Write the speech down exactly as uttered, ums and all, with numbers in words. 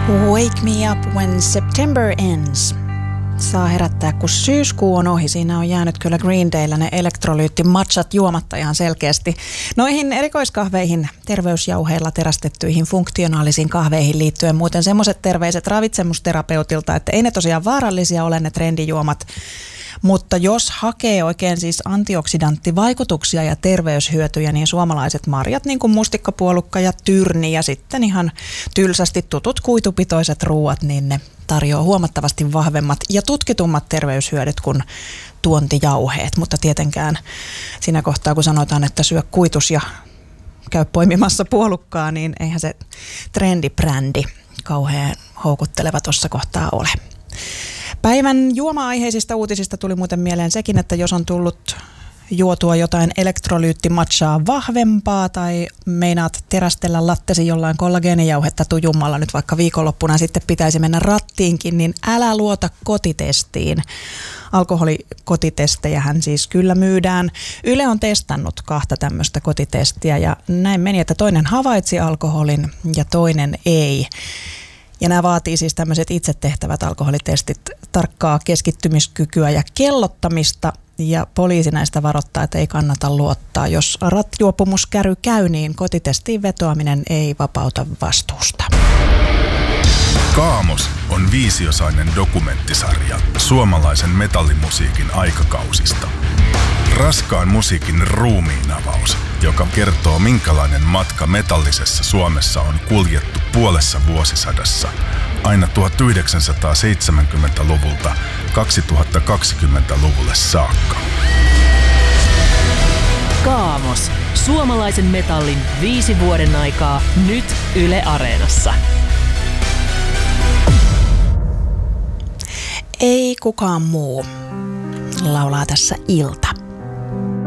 Wake me up when September ends. Saa herättää, kun syyskuu on ohi. Siinä on jäänyt kyllä Green Dayllä ne elektrolyytti-matchat juomatta ihan selkeästi. Noihin erikoiskahveihin, terveysjauheilla terästettyihin funktionaalisiin kahveihin liittyen muuten semmoiset terveiset ravitsemusterapeutilta, että ei ne tosiaan vaarallisia ole ne trendijuomat. Mutta jos hakee oikein siis antioksidanttivaikutuksia ja terveyshyötyjä, niin suomalaiset marjat, niin kuin mustikkapuolukka ja tyrni ja sitten ihan tylsästi tutut kuitupitoiset ruuat, niin ne tarjoaa huomattavasti vahvemmat ja tutkitummat terveyshyödyt kuin tuontijauheet. Mutta tietenkään siinä kohtaa, kun sanotaan, että syö kuitus ja käy poimimassa puolukkaa, niin eihän se trendibrändi kauhean houkutteleva tuossa kohtaa ole. Päivän juoma-aiheisista uutisista tuli muuten mieleen sekin, että jos on tullut juotua jotain elektrolyyttimatchaa vahvempaa tai meinaat terästellä lattesi jollain kollageenijauhetta tujummalla nyt vaikka viikonloppuna sitten pitäisi mennä rattiinkin, niin älä luota kotitestiin. Alkoholikotitestejähän siis kyllä myydään. Yle on testannut kahta tämmöistä kotitestiä ja näin meni, että toinen havaitsi alkoholin ja toinen ei. Ja nämä vaatii siis tämmöiset itse tehtävät alkoholitestit, tarkkaa keskittymiskykyä ja kellottamista. Ja poliisi näistä varoittaa, että ei kannata luottaa. Jos rattijuopumuskäry käy, niin kotitestiin vetoaminen ei vapauta vastuusta. Kaamos on viisiosainen dokumenttisarja suomalaisen metallimusiikin aikakausista. Raskaan musiikin ruumiinavaus, joka kertoo minkälainen matka metallisessa Suomessa on kuljettu puolessa vuosisadassa aina tuhatyhdeksänsataaseitsemänkymmentäluvulta kaksituhattakaksikymmentäluvulle saakka. Kaamos. Suomalaisen metallin viisi vuoden aikaa nyt Yle Areenassa. Ei kukaan muu, laulaa tässä Ilta.